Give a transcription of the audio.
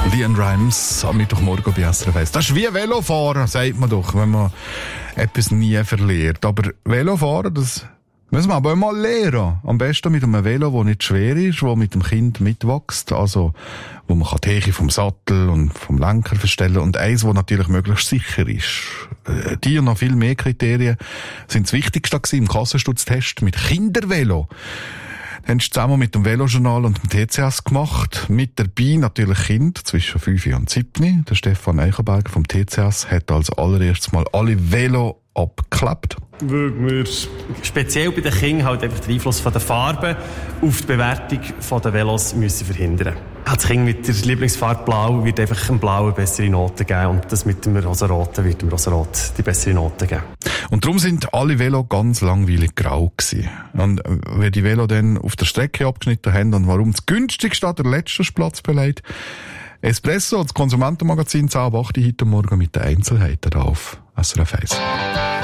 Leon Rimes am Mittwochmorgen bei SRF 1. Das ist wie Velofahren, sagt man doch, wenn man etwas nie verliert. Aber Velofahren, das müssen wir aber mal lernen. Am besten mit einem Velo, das nicht schwer ist, das mit dem Kind mitwächst. Also, wo man die Höhe vom Sattel und vom Lenker verstellen und eins, das natürlich möglichst sicher ist. Die und noch viel mehr Kriterien sind das Wichtigste im Kassenstutztest mit Kindervelo. Haben sie zusammen mit dem Velojournal und dem TCS gemacht. Mit dabei natürlich Kinder zwischen 5 und 7. Der Stefan Eichenberger vom TCS hat als allererstes mal alle Velo abgeklebt. Weil wir speziell bei den Kindern halt einfach den Einfluss von der Farbe auf die Bewertung der Velos müssen verhindern. Das Kind mit der Lieblingsfarbe Blau wird einfach dem Blauen bessere Noten geben und das mit dem Rosaroten wird dem Rosarot die bessere Noten geben. Und darum sind alle Velo ganz langweilig grau gewesen. Und wenn die Velo dann auf der Strecke abgeschnitten haben und warum das günstigste der letzte Platz belegt, Espresso, das Konsumentenmagazin, 10 ab 8 heute Morgen mit den Einzelheiten auf SRF 1.